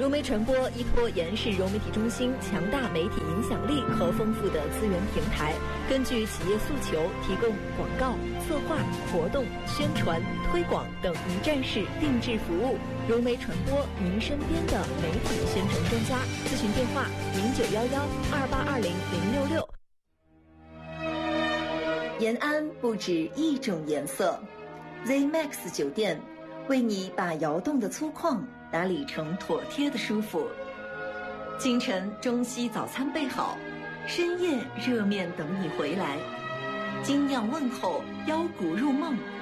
融媒传播依托延世融媒体中心强大媒体影响力和丰富的资源平台，根据企业诉求提供广告、策划、活动、宣传、推广等一站式定制服务。融媒传播，您身边的媒体宣传专家。咨询电话0911282066。延安不止一种颜色 ，ZMAX 酒店为你把窑洞的粗犷打理成妥帖的舒服。清晨中西早餐备好，深夜热面等你回来。精酿问候，腰鼓入梦。